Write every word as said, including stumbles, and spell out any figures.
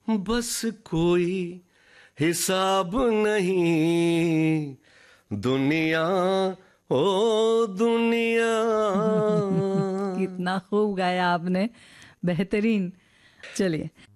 बस कोई हिसाब नहीं दुनिया, ओ दुनिया। कितना खूब गाया आपने, बेहतरीन। चलिए